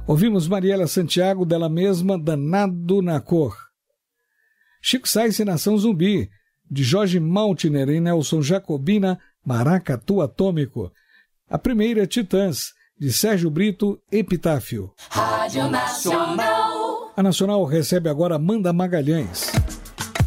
Ouvimos Mariela Santiago, dela mesma, Danado na Cor. Chico Science e Nação Zumbi, de Jorge Maltner e Nelson Jacobina, Maracatu Atômico. A primeira, Titãs, de Sérgio Brito, Epitáfio. Rádio Nacional. A Nacional recebe agora Amanda Magalhães.